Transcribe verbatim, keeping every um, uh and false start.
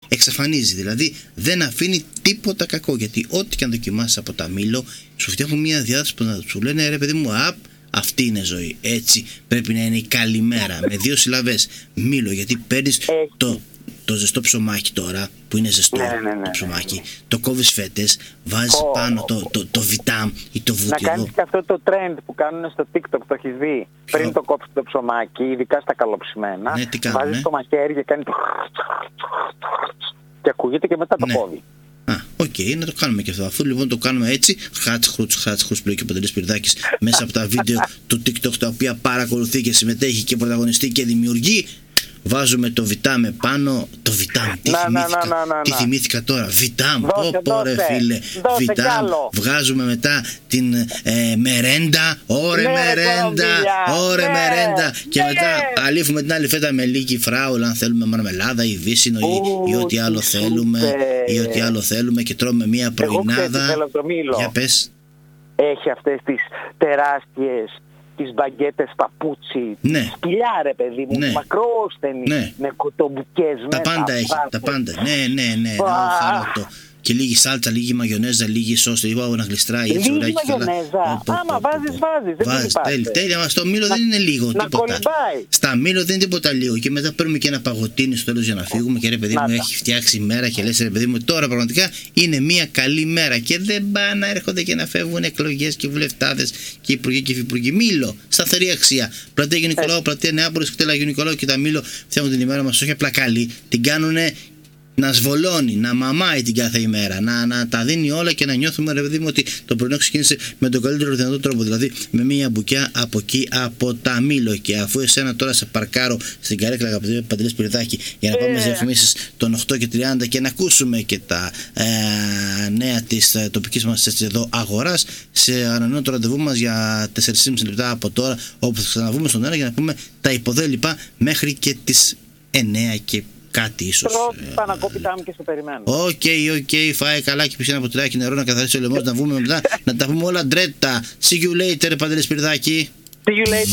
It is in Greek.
εξαφανίζει. Δηλαδή δεν αφήνει τίποτα κακό. Γιατί ό,τι και αν δοκιμάσει από τα Μήλο, σου φτιάχνουν μια διάθεση που να σου λένε ρε παιδί μου, απ, αυτή είναι ζωή. Έτσι πρέπει να είναι η καλημέρα. Με δύο συλλαβές Μήλο, γιατί παίρνει το. Το ζεστό ψωμάκι τώρα, που είναι ζεστό ναι, ναι, ναι, το ψωμάκι, ναι. το κόβεις φέτες, βάζεις oh, πάνω το, το, το βιτάμ ή το βούτυρο. Να κάνεις και αυτό το trend που κάνουν στο TikTok, το έχεις δει. Ποιο? Πριν το κόψεις το ψωμάκι, ειδικά στα καλοψημένα, ναι, τι κάνουν, βάζεις ναι. το μαχαίρι και κάνει το... και ακούγεται και μετά το ναι. κόβει. Α, οκ, okay, να το κάνουμε και αυτό. Αφού λοιπόν το κάνουμε έτσι, χάτς, χρούτς, χάτς, χρούτς, πλέον και ο Παντελής Πυρδάκης μέσα από τα βίντεο του TikTok, τα οποία παρακολουθεί και συμμετέχει και πρωταγωνιστεί και δημιουργεί. Βάζουμε το βιτάμ πάνω. Το βιτάμ, τι, να, θυμήθηκα, να, να, να, να. τι θυμήθηκα τώρα. Βιτάμ, δώσε, πω πω ρε φίλε. Βιτάμ. Βγάζουμε μετά την ε, μερέντα. Ωρε ναι, μερέντα. Ωρε ναι, μερέντα. Και ναι. μετά αλήφουμε την άλλη φέτα με λίγη φράουλα, αν θέλουμε μαρμελάδα ή βύσσινο ή, ή ό,τι άλλο θέλουμε. Ή ό,τι άλλο θέλουμε και τρώμε μια πρωινάδα. Για πες. Έχει αυτές τις τεράστιες, τις μπαγκέτες παπούτσι, ναι. σπηλιά ρε παιδί μου, ναι. μακρόστενη, ναι. με κοτομπουκές τα μέσα. Πάντα έχει, τα πάντα, ναι, ναι, ναι, ναι, και λίγη σάλτσα, λίγη μαγιονέζα, λίγη σως, λίγο να γλιστράει. Λίγη μαγιονέζα, άμα βάζεις, βάζεις, δεν βάζεις, τέλει, τέλεια, μα στο Μήλο δεν είναι λίγο, να τίποτα. Κολυμπάει. Στα Μήλο δεν είναι τίποτα λίγο και μετά παίρνουμε και ένα παγωτίνι στο τέλος για να φύγουμε και ρε παιδί μου έχει φτιάξει η μέρα και λες ρε παιδί μου τώρα πραγματικά είναι μια καλή μέρα και δεν πάνε να έρχονται και να φεύγουν εκλογές και βουλευτάδες και υπουργοί και υφυπουργοί. Μήλο, σταθερή αξία. Πλατεία Αγίου Νικολάου, πλατεία Νεάπολης, κτέλα Αγίου Νικολάου και τα Μήλο φτιάχνουν την ημέρα μας όχι απλά καλή, την κάνουνε να σβολώνει, να μαμάει την κάθε ημέρα, να, να τα δίνει όλα και να νιώθουμε ρε παιδί μου ότι το πρωινό ξεκίνησε με τον καλύτερο δυνατό τρόπο. Δηλαδή με μια μπουκιά από εκεί από τα Μήλο. Και αφού εσένα τώρα σε παρκάρω στην καρέκλα, αγαπητέ Παντελή Πυρδάκη, για να πάμε στις διαφημίσεις των οκτώ και τριάντα και να ακούσουμε και τα ε, νέα της ε, τοπικής μας έτσι, εδώ αγοράς, σε ανανεώνω το ραντεβού μας για τέσσερα και μισό λεπτά από τώρα, όπου θα ξαναβούμε στον αέρα για να πούμε τα υποδέλυπα μέχρι και τις εννέα και κάτι ίσως. Πανακόπιτά μου και σε περιμένω. Οκ, okay, οκ, okay, φάει καλά και πιει ένα ποτηράκι νερό να καθαρίσει ο λαιμός, να βγούμε μετά, να τα πούμε όλα ντρέτα. See you later, Παντελή Πυρδάκη. See you later.